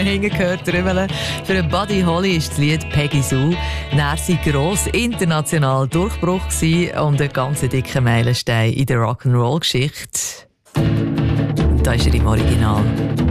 hingehört, Trümmeln. Für Buddy Holly ist das Lied Peggy Sue nach sein grosser internationaler Durchbruch gewesen und ein ganz dicker Meilenstein in der Rock'n'Roll-Geschichte. Da ist er im Original.